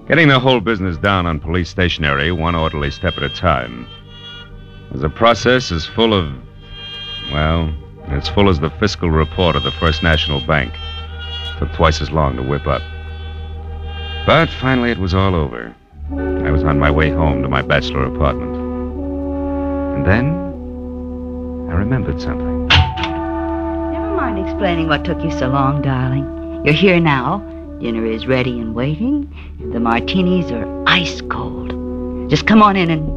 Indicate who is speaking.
Speaker 1: Getting the whole business down on police stationery, one orderly step at a time, was a process as full of, well, as full as the fiscal report of the First National Bank. Took twice as long to whip up. But finally it was all over. I was on my way home to my bachelor apartment. And then I remembered something.
Speaker 2: Never mind explaining what took you so long, darling. You're here now. Dinner is ready and waiting. The martinis are ice cold. Just come on in and